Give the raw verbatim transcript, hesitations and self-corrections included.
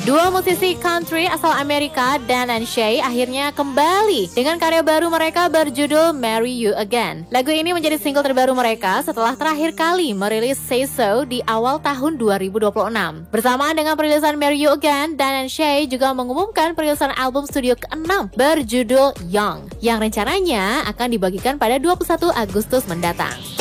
Dua musisi country asal Amerika, Dan and Shay, akhirnya kembali dengan karya baru mereka berjudul Marry You Again. Lagu ini menjadi single terbaru mereka setelah terakhir kali merilis Say So di awal tahun dua ribu dua puluh enam. Bersamaan dengan perilisan Marry You Again, Dan and Shay juga mengumumkan perilisan album studio keenam berjudul Young, yang rencananya akan dibagikan pada dua puluh satu Agustus mendatang.